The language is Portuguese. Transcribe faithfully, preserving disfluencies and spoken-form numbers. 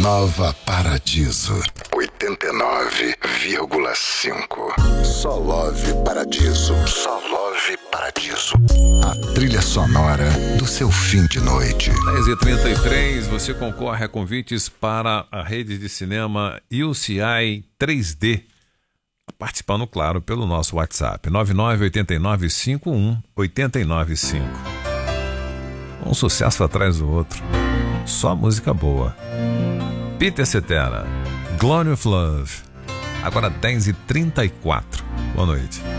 Nova Paradiso oitenta e nove vírgula cinco. Só Love Paradiso. Só Love Paradiso. A trilha sonora do seu fim de noite. dez e trinta e três, você concorre a convites para a rede de cinema U C I três D. Participando, claro, pelo nosso WhatsApp nove nove oito nove cinco um oito nove cinco. Um sucesso atrás do outro. Só música boa. Peter Cetera, Glory of Love. Agora dez e trinta e quatro. Boa noite.